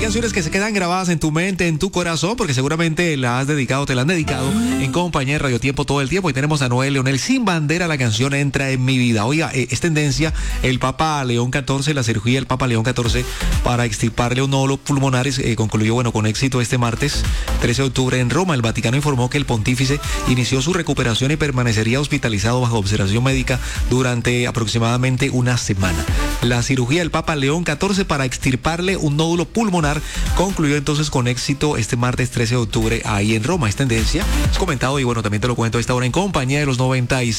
Hay canciones que se quedan grabadas en tu mente, en tu corazón, porque seguramente la has dedicado, te la han dedicado en compañía de Radio Tiempo todo el tiempo. Y tenemos a Noel Leonel Sin Bandera, la canción Entra en mi vida. Oiga, es tendencia el Papa León XIV, la cirugía del Papa León XIV para extirparle un nódulo pulmonar concluyó, con éxito este martes 13 de octubre en Roma. El Vaticano informó que el pontífice inició su recuperación y permanecería hospitalizado bajo observación médica durante aproximadamente una semana. La cirugía del Papa León XIV para extirparle un nódulo pulmonar concluyó entonces con éxito este martes 13 de octubre ahí en Roma. Es tendencia, es comentado y también te lo cuento a esta hora en compañía de los 96.